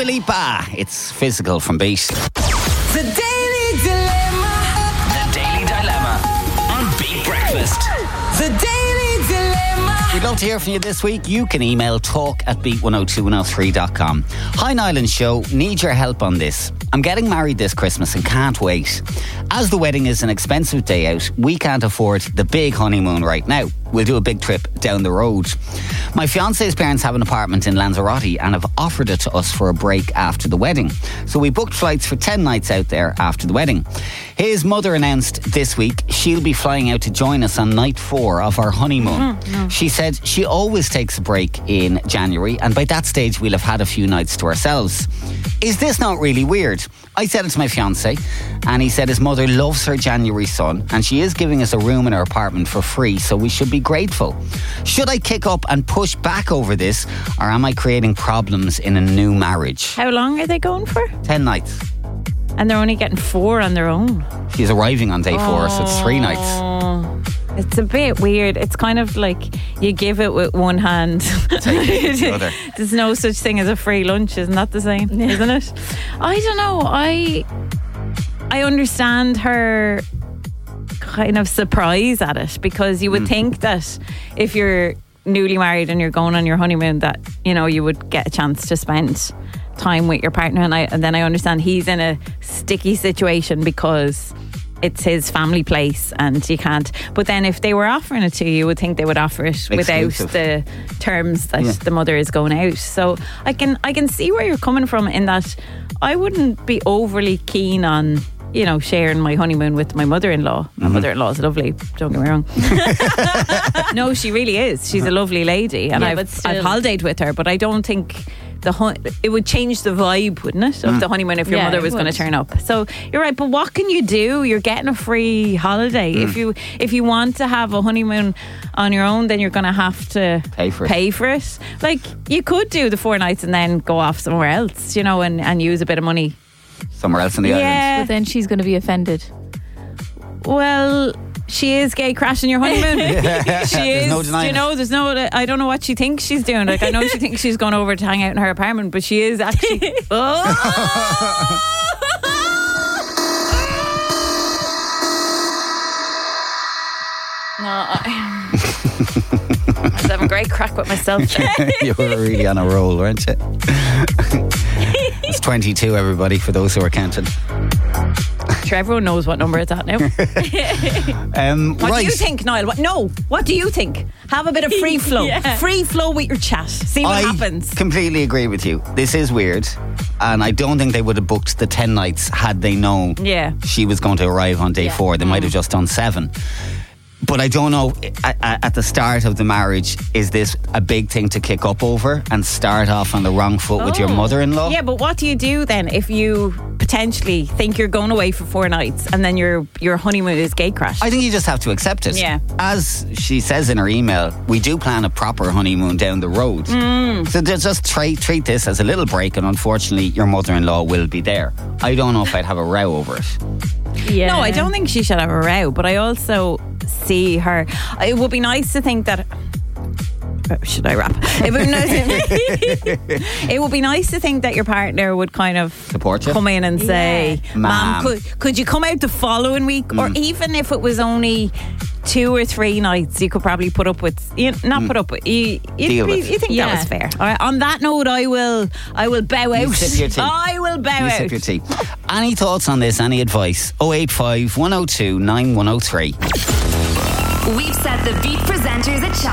Dua Lipa. It's Physical from Beat. The Daily Dilemma. The Daily Dilemma on Beat Breakfast. The Daily Dilemma. We'd love to hear from you this week. You can email talk@beat102103.com. Hi Niall and Show, need your help on this. I'm getting married this Christmas and can't wait. As the wedding is an expensive day out, we can't afford the big honeymoon right now. We'll do a big trip down the road. My fiance's parents have an apartment in Lanzarote and have offered it to us for a break after the wedding. So we booked flights for 10 nights out there after the wedding. His mother announced this week she'll be flying out to join us on night 4 of our honeymoon. She said she always takes a break in January, and by that stage we'll have had a few nights to ourselves. Is this not really weird? I said it to my fiance, and he said his mother loves her January son, and she is giving us a room in her apartment for free, so we should be grateful. Should I kick up and push back over this, or am I creating problems in a new marriage? How long are they going for? 10 nights. And they're only getting 4 on their own. She's arriving on day 4, so it's 3 nights. It's a bit weird. It's kind of like you give it with one hand. Take it with the other. There's no such thing as a free lunch, isn't that the same? Isn't it? I don't know. I understand her kind of surprise at it, because you would think that if you're newly married and you're going on your honeymoon, that, you know, you would get a chance to spend time with your partner. And then I understand he's in a sticky situation because it's his family place and you can't. But then if they were offering it to you, you would think they would offer it without the terms that the mother is going out. So I can see where you're coming from, in that I wouldn't be overly keen on, you know, sharing my honeymoon with my mother-in-law. My mother-in-law is lovely, don't get me wrong. No, she really is. She's a lovely lady, and I've holidayed with her, but I don't think it would change the vibe, wouldn't it, of the honeymoon if your mother was going to turn up. So you're right, but what can you do? You're getting a free holiday. If you want to have a honeymoon on your own, then you're going to have to pay for it. Like, you could do the 4 nights and then go off somewhere else, you know, and use a bit of money somewhere else in the island. But then she's going to be offended. Well, she is gay crashing your honeymoon. She is. No denying, you know, there's no. I don't know what she thinks she's doing. Like, I know she thinks she's gone over to hang out in her apartment, but she is actually. I was having a great crack with myself there. You were really on a roll, weren't you? It's 22, everybody, for those who are counting. Sure, everyone knows what number it's at now. What do you think, Niall? What do you think? Have a bit of free flow. Free flow with your chat. See what happens. I completely agree with you. This is weird, and I don't think they would have booked the 10 nights had they known she was going to arrive on day 4. They might have just done 7. But I don't know, at the start of the marriage, is this a big thing to kick up over and start off on the wrong foot with your mother-in-law? Yeah, but what do you do then if you potentially think you're going away for 4 nights and then your honeymoon is gay crash? I think you just have to accept it. Yeah. As she says in her email, we do plan a proper honeymoon down the road. So just treat this as a little break, and unfortunately your mother-in-law will be there. I don't know if I'd have a row over it. No, I don't think she should have a row, but I also see her. It would be nice to think that. Should I rap? It would be nice to think that your partner would kind of support you, come in and say, "Ma'am, could you come out the following week?" Or even if it was only 2 or 3 nights, you could probably put up with. Not put up with. You think that was fair? All right. On that note, I will bow out. Sip your tea. I will bow out. Sip your tea. Any thoughts on this? Any advice? 085 102 9103. We've set the Beat presenters at